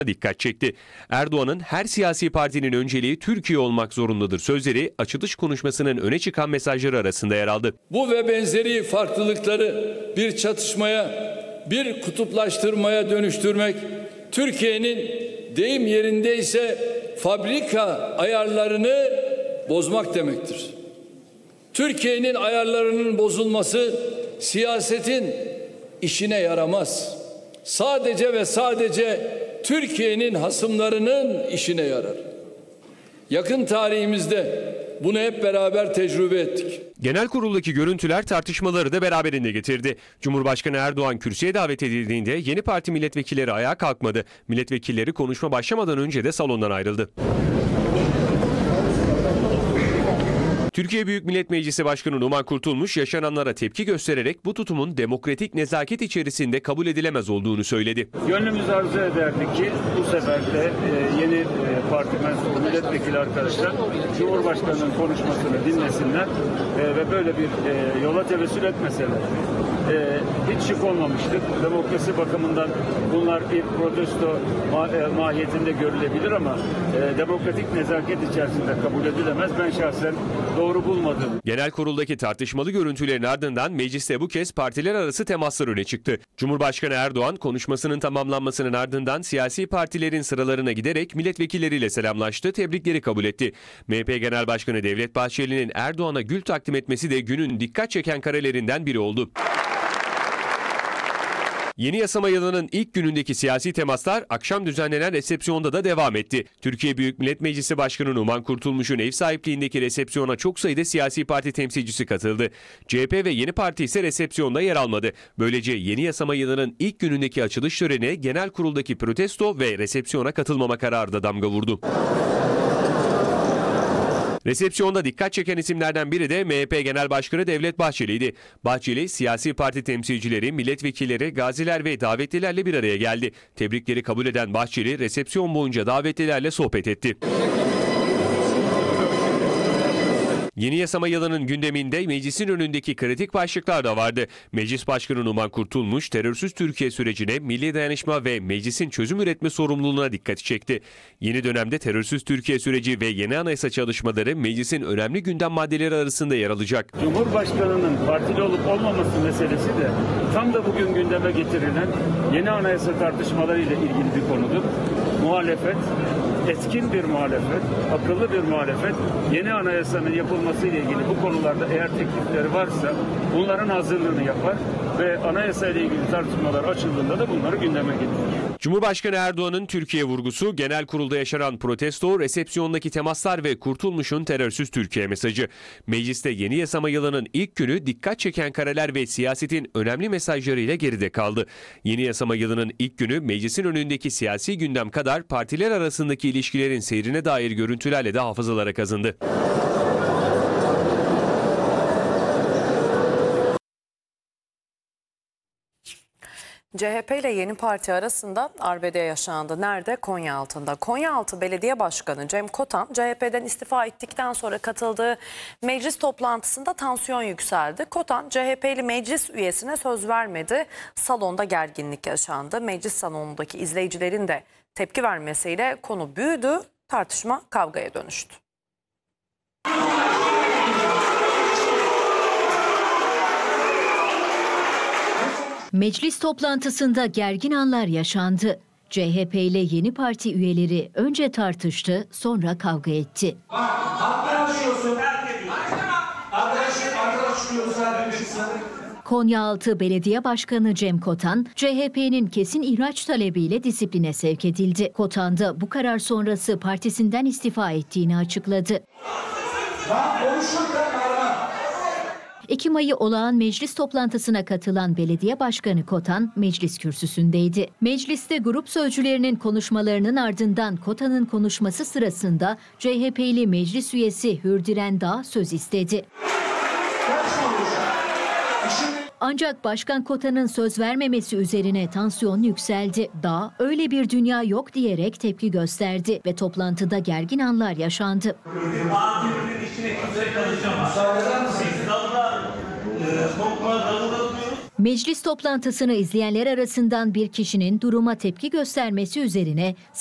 dikkat çekti. Erdoğan'ın her siyasi partinin önceliği Türkiye olmak zorundadır sözleri açılış konuşmasının öne çıkan mesajları arasında yer aldı. Bu ve benzeri farklılıkları bir çatışmaya, bir kutuplaştırmaya dönüştürmek, Türkiye'nin deyim yerindeyse fabrika ayarlarını bozmak demektir. Türkiye'nin ayarlarının bozulması siyasetin işine yaramaz. Sadece ve sadece Türkiye'nin hasımlarının işine yarar. Yakın tarihimizde bunu hep beraber tecrübe ettik. Genel kuruldaki görüntüler tartışmaları da beraberinde getirdi. Cumhurbaşkanı Erdoğan kürsüye davet edildiğinde yeni parti milletvekilleri ayağa kalkmadı. Milletvekilleri konuşma başlamadan önce de salondan ayrıldı. Türkiye Büyük Millet Meclisi Başkanı Numan Kurtulmuş yaşananlara tepki göstererek bu tutumun demokratik nezaket içerisinde kabul edilemez olduğunu söyledi. Gönlümüz arzu ederdi ki bu sefer de yeni parti mensubu milletvekili arkadaşlar Cumhurbaşkanı'nın konuşmasını dinlesinler ve böyle bir yola tevessül etmeseler. Hiç şık olmamıştır. Demokrasi bakımından bunlar bir protesto mahiyetinde görülebilir ama demokratik nezaket içerisinde kabul edilemez. Ben şahsen doğru bulmadım. Genel kuruldaki tartışmalı görüntülerin ardından mecliste bu kez partiler arası temaslar öne çıktı. Cumhurbaşkanı Erdoğan konuşmasının tamamlanmasının ardından siyasi partilerin sıralarına giderek milletvekilleriyle selamlaştı, tebrikleri kabul etti. MHP Genel Başkanı Devlet Bahçeli'nin Erdoğan'a gül takdim etmesi de günün dikkat çeken karelerinden biri oldu. Yeni yasama yılının ilk günündeki siyasi temaslar akşam düzenlenen resepsiyonda da devam etti. Türkiye Büyük Millet Meclisi Başkanı Numan Kurtulmuş'un ev sahipliğindeki resepsiyona çok sayıda siyasi parti temsilcisi katıldı. CHP ve Yeni Parti ise resepsiyonda yer almadı. Böylece yeni yasama yılının ilk günündeki açılış töreni genel kuruldaki protesto ve resepsiyona katılmama kararı da damga vurdu. Resepsiyonda dikkat çeken isimlerden biri de MHP Genel Başkanı Devlet Bahçeli'ydi. Bahçeli, siyasi parti temsilcileri, milletvekilleri, gaziler ve davetlilerle bir araya geldi. Tebrikleri kabul eden Bahçeli, resepsiyon boyunca davetlilerle sohbet etti. Yeni yasama yılının gündeminde meclisin önündeki kritik başlıklar da vardı. Meclis Başkanı Numan Kurtulmuş, terörsüz Türkiye sürecine, milli dayanışma ve meclisin çözüm üretme sorumluluğuna dikkati çekti. Yeni dönemde terörsüz Türkiye süreci ve yeni anayasa çalışmaları meclisin önemli gündem maddeleri arasında yer alacak. Cumhurbaşkanının partili olup olmaması meselesi de tam da bugün gündeme getirilen yeni anayasa tartışmalarıyla ilgili bir konudur. Muhalefet, etkin bir muhalefet, akıllı bir muhalefet, yeni anayasanın yapılması ile ilgili bu konularda eğer teklifleri varsa bunların hazırlığını yapar ve anayasa ile ilgili tartışmalar açıldığında da bunları gündeme getirir. Cumhurbaşkanı Erdoğan'ın Türkiye vurgusu, genel kurulda yaşanan protesto, resepsiyondaki temaslar ve Kurtulmuş'un terörsüz Türkiye mesajı. Mecliste yeni yasama yılının ilk günü dikkat çeken kareler ve siyasetin önemli mesajlarıyla geride kaldı. Yeni yasama yılının ilk günü meclisin önündeki siyasi gündem kadar partiler arasındaki ilişkilerin seyrine dair görüntülerle de hafızalara kazındı. CHP ile Yeni Parti arasında arbede yaşandı. Nerede? Konyaaltı'nda. Konyaaltı Belediye Başkanı Cem Kotan, CHP'den istifa ettikten sonra katıldığı meclis toplantısında tansiyon yükseldi. Kotan, CHP'li meclis üyesine söz vermedi. Salonda gerginlik yaşandı. Meclis salonundaki izleyicilerin de tepki vermesiyle konu büyüdü. Tartışma kavgaya dönüştü. Meclis toplantısında gergin anlar yaşandı. CHP ile Yeni Parti üyeleri önce tartıştı, sonra kavga etti. Konyaaltı Belediye Başkanı Cem Kotan, CHP'nin kesin ihraç talebiyle disipline sevk edildi. Kotan da bu karar sonrası partisinden istifa ettiğini açıkladı. Ekim ayı olağan meclis toplantısına katılan belediye başkanı Kotan meclis kürsüsündeydi. Mecliste grup sözcülerinin konuşmalarının ardından Kotan'ın konuşması sırasında CHP'li meclis üyesi Hürdiren Dağ söz istedi. Ancak Başkan Kotan'ın söz vermemesi üzerine tansiyon yükseldi. Dağ öyle bir dünya yok diyerek tepki gösterdi ve toplantıda gergin anlar yaşandı. Meclis toplantısını izleyenler arasından bir kişinin duruma tepki göstermesi üzerine